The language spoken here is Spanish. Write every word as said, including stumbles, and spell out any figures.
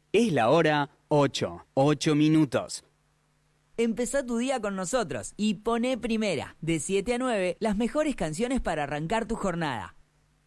Es la hora ocho, ocho minutos. Empezá tu día con nosotros y poné primera, de siete a nueve, las mejores canciones para arrancar tu jornada.